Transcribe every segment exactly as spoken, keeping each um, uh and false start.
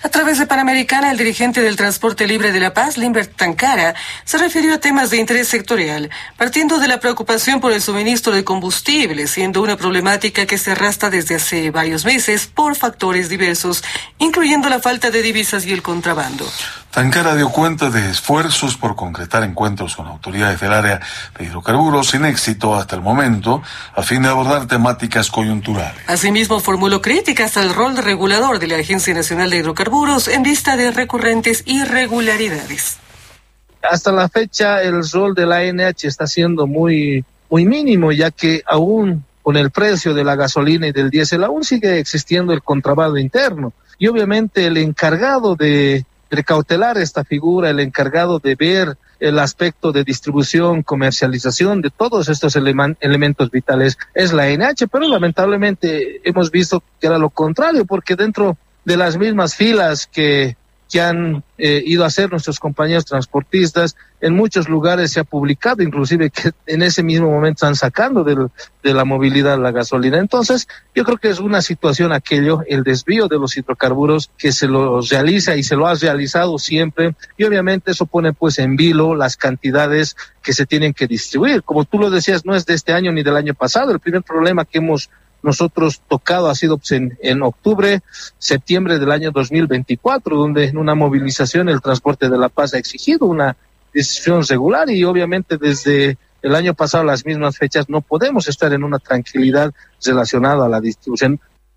A través de Panamericana, el dirigente del Transporte Libre de La Paz, Limbert Tancara, se refirió a temas de interés sectorial, partiendo de la preocupación por el suministro de combustible, siendo una problemática que se arrastra desde hace varios meses por factores diversos, incluyendo la falta de divisas y el contrabando. Tancara dio cuenta de esfuerzos por concretar encuentros con autoridades del área de hidrocarburos sin éxito hasta el momento, a fin de abordar temáticas coyunturales. Asimismo, formuló críticas al rol regulador de la Agencia Nacional de Hidrocarburos en vista de recurrentes irregularidades. Hasta la fecha, el rol de la A N H está siendo muy, muy mínimo, ya que aún con el precio de la gasolina y del diésel aún sigue existiendo el contrabando interno. Y obviamente el encargado de precautelar esta figura, el encargado de ver el aspecto de distribución, comercialización de todos estos eleman, elementos vitales es la A N H, pero lamentablemente hemos visto que era lo contrario, porque dentro de las mismas filas que, que han eh, ido a hacer nuestros compañeros transportistas, en muchos lugares se ha publicado inclusive que en ese mismo momento están sacando del, de la movilidad la gasolina. Entonces, yo creo que es una situación aquello, el desvío de los hidrocarburos que se lo realiza y se lo ha realizado siempre, y obviamente eso pone pues en vilo las cantidades que se tienen que distribuir. Como tú lo decías, no es de este año ni del año pasado. El primer problema que hemos nosotros tocado ha sido pues, en, en octubre, septiembre del año dos mil veinticuatro, donde en una movilización el Transporte de La Paz ha exigido una decisión regular, y obviamente desde el año pasado, las mismas fechas, no podemos estar en una tranquilidad relacionada a la distribución.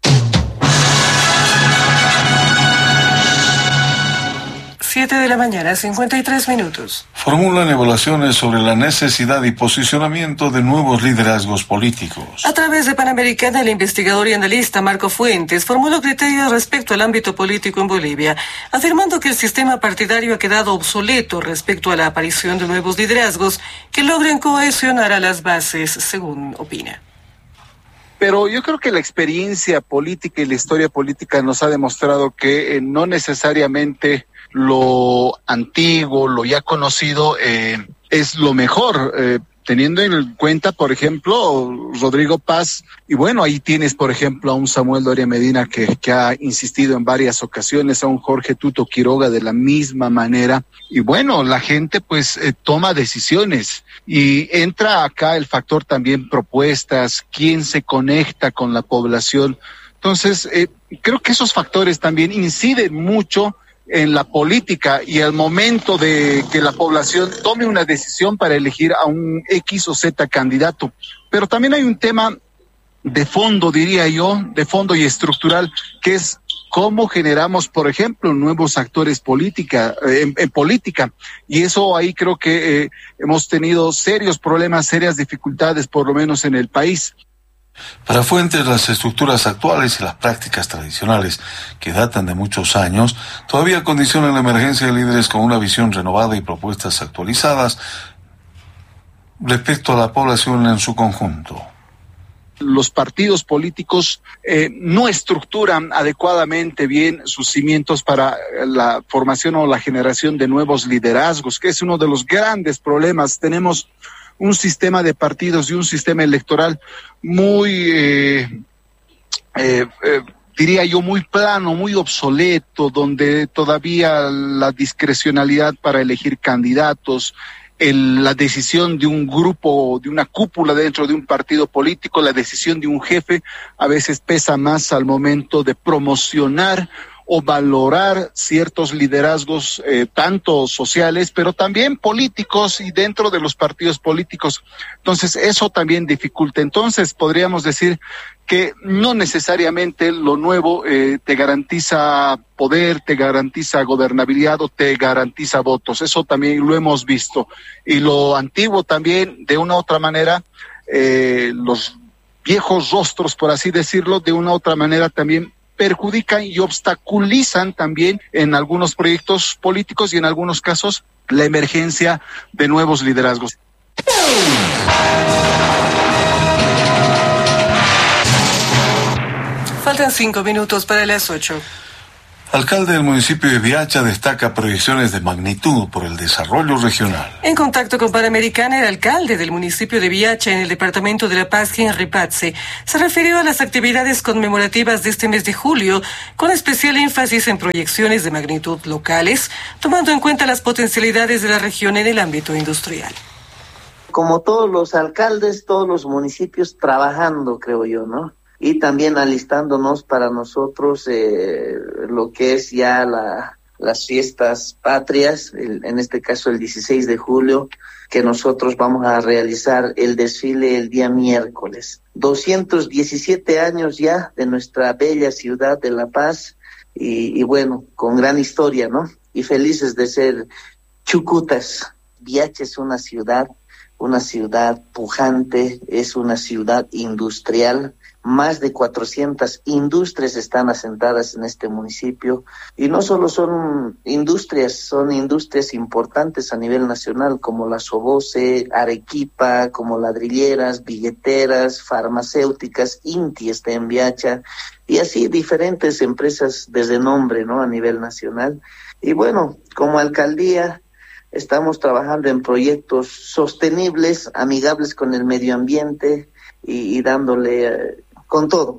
siete de la mañana, cincuenta y tres minutos. Formulan evaluaciones sobre la necesidad y posicionamiento de nuevos liderazgos políticos. A través de Panamericana, el investigador y analista Marco Fuentes formuló criterios respecto al ámbito político en Bolivia, afirmando que el sistema partidario ha quedado obsoleto respecto a la aparición de nuevos liderazgos que logren cohesionar a las bases, según opina. Pero yo creo que la experiencia política y la historia política nos ha demostrado que eh, no necesariamente lo antiguo, lo ya conocido, eh, es lo mejor, eh, teniendo en cuenta, por ejemplo, Rodrigo Paz, y bueno, ahí tienes, por ejemplo, a un Samuel Doria Medina que, que ha insistido en varias ocasiones, a un Jorge Tuto Quiroga de la misma manera, y bueno, la gente pues eh, toma decisiones, y entra acá el factor también propuestas, quién se conecta con la población. Entonces, eh, creo que esos factores también inciden mucho en la política y al momento de que la población tome una decisión para elegir a un X o Z candidato. Pero también hay un tema de fondo, diría yo, de fondo y estructural, que es cómo generamos, por ejemplo, nuevos actores política, eh, en, en política. Y eso ahí creo que eh, hemos tenido serios problemas, serias dificultades, por lo menos en el país. Para Fuentes, las estructuras actuales y las prácticas tradicionales, que datan de muchos años, todavía condicionan la emergencia de líderes con una visión renovada y propuestas actualizadas respecto a la población en su conjunto. Los partidos políticos eh, no estructuran adecuadamente bien sus cimientos para la formación o la generación de nuevos liderazgos, que es uno de los grandes problemas. Tenemos un sistema de partidos y un sistema electoral muy, eh, eh, eh, diría yo, muy plano, muy obsoleto, donde todavía la discrecionalidad para elegir candidatos, el, la decisión de un grupo, de una cúpula dentro de un partido político, la decisión de un jefe, a veces pesa más al momento de promocionar o valorar ciertos liderazgos, eh, tanto sociales, pero también políticos y dentro de los partidos políticos. Entonces, eso también dificulta. Entonces, podríamos decir que no necesariamente lo nuevo eh, te garantiza poder, te garantiza gobernabilidad o te garantiza votos. Eso también lo hemos visto. Y lo antiguo también, de una u otra manera, eh, los viejos rostros, por así decirlo, de una u otra manera también perjudican y obstaculizan también en algunos proyectos políticos y en algunos casos la emergencia de nuevos liderazgos. Faltan cinco minutos para las ocho. Alcalde del municipio de Viacha destaca proyecciones de magnitud por el desarrollo regional. En contacto con Panamericana, el alcalde del municipio de Viacha en el departamento de La Paz, Henry Patze, se refirió a las actividades conmemorativas de este mes de julio, con especial énfasis en proyecciones de magnitud locales, tomando en cuenta las potencialidades de la región en el ámbito industrial. Como todos los alcaldes, todos los municipios trabajando, creo yo, ¿no? Y también alistándonos para nosotros eh, lo que es ya la, las fiestas patrias, el, en este caso el dieciséis de julio, que nosotros vamos a realizar el desfile el día miércoles. doscientos diecisiete años ya de nuestra bella ciudad de La Paz y, y bueno, con gran historia, ¿no? Y felices de ser chucutas. Viacha es una ciudad, una ciudad pujante, es una ciudad industrial. Más de cuatrocientas industrias están asentadas en este municipio y no solo son industrias, son industrias importantes a nivel nacional como la Soboce, Arequipa, como ladrilleras, billeteras, farmacéuticas, Inti está en Viacha y así diferentes empresas de renombre, ¿no? A nivel nacional. Y bueno, como alcaldía estamos trabajando en proyectos sostenibles, amigables con el medio ambiente y, y dándole eh, con todo.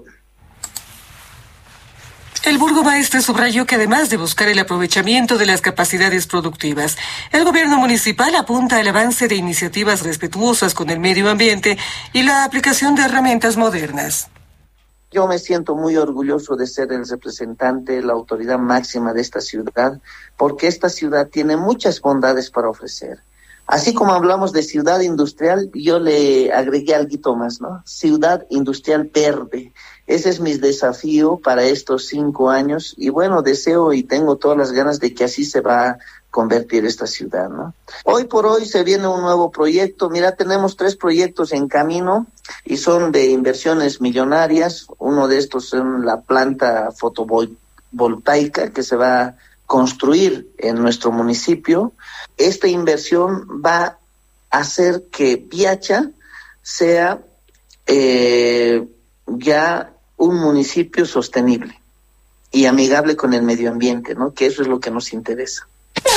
El burgomaestre subrayó que además de buscar el aprovechamiento de las capacidades productivas, el gobierno municipal apunta al avance de iniciativas respetuosas con el medio ambiente y la aplicación de herramientas modernas. Yo me siento muy orgulloso de ser el representante, la autoridad máxima de esta ciudad, porque esta ciudad tiene muchas bondades para ofrecer. Así como hablamos de ciudad industrial, yo le agregué algo más, ¿no? Ciudad industrial verde. Ese es mi desafío para estos cinco años y bueno, deseo y tengo todas las ganas de que así se va a convertir esta ciudad, ¿no? Hoy por hoy se viene un nuevo proyecto. Mira, tenemos tres proyectos en camino y son de inversiones millonarias. Uno de estos es la planta fotovoltaica que se va a construir en nuestro municipio. Esta inversión va a hacer que Viacha sea eh, ya un municipio sostenible y amigable con el medio ambiente, ¿no? Que eso es lo que nos interesa.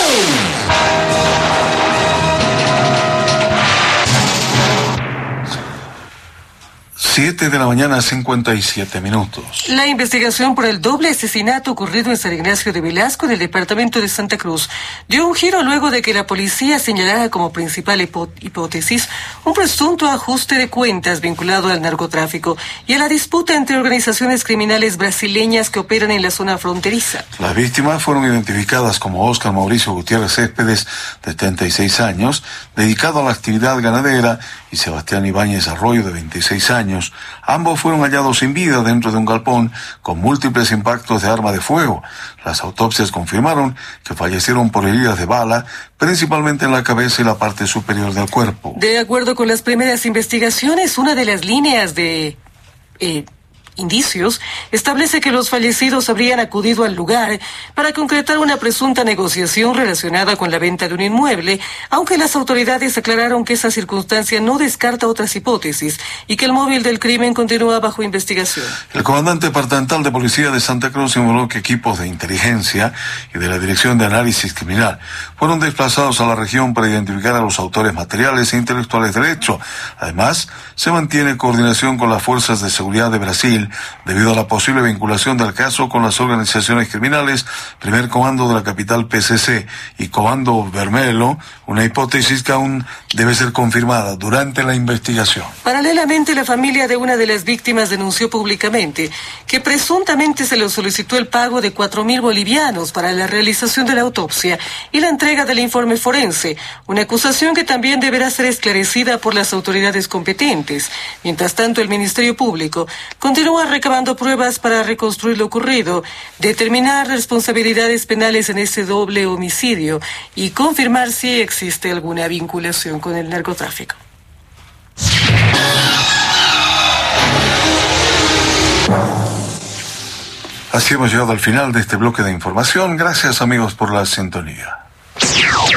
siete de la mañana, cincuenta y siete minutos. La investigación por el doble asesinato ocurrido en San Ignacio de Velasco, en el departamento de Santa Cruz, dio un giro luego de que la policía señalara como principal hipo- hipótesis un presunto ajuste de cuentas vinculado al narcotráfico y a la disputa entre organizaciones criminales brasileñas que operan en la zona fronteriza. Las víctimas fueron identificadas como Óscar Mauricio Gutiérrez Céspedes, de treinta y seis años, dedicado a la actividad ganadera, y Sebastián Ibáñez Arroyo, de veintiséis años. Ambos fueron hallados sin vida dentro de un galpón con múltiples impactos de arma de fuego. Las autopsias confirmaron que fallecieron por heridas de bala, principalmente en la cabeza y la parte superior del cuerpo. De acuerdo con las primeras investigaciones, una de las líneas de eh, indicios establece que los fallecidos habrían acudido al lugar para concretar una presunta negociación relacionada con la venta de un inmueble, aunque las autoridades aclararon que esa circunstancia no descarta otras hipótesis y que el móvil del crimen continúa bajo investigación. El comandante departamental de policía de Santa Cruz informó que equipos de inteligencia y de la Dirección de Análisis Criminal fueron desplazados a la región para identificar a los autores materiales e intelectuales del hecho. Además, se mantiene coordinación con las fuerzas de seguridad de Brasil debido a la posible vinculación del caso con las organizaciones criminales, Primer Comando de la capital P C C y Comando Vermelho, una hipótesis que aún debe ser confirmada durante la investigación. Paralelamente, la familia de una de las víctimas denunció públicamente que presuntamente se le solicitó el pago de cuatro mil bolivianos para la realización de la autopsia y la entrega del informe forense, una acusación que también deberá ser esclarecida por las autoridades competentes. Mientras tanto, el Ministerio Público continúa recabando pruebas para reconstruir lo ocurrido, determinar responsabilidades penales en este doble homicidio y confirmar si existe alguna vinculación con el narcotráfico. Así hemos llegado al final de este bloque de información. Gracias, amigos, por la sintonía.